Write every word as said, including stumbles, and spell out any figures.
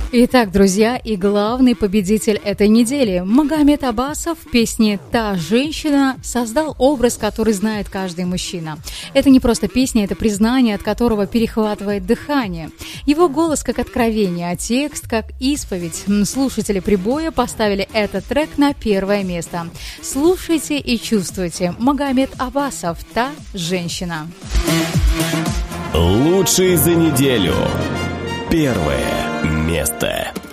Итак, друзья, и главный победитель этой недели Магомед Аббасов в песне «Та женщина» создал образ, который знает каждый мужчина. Это не просто песня, это признание, от которого перехватывает дыхание. Его голос как откровение, а текст как исповедь. Слушатели «Прибоя» поставили этот трек на первое место. Слушайте и чувствуйте. Магомед Аббасов «Та женщина». Лучший за неделю. Первое место.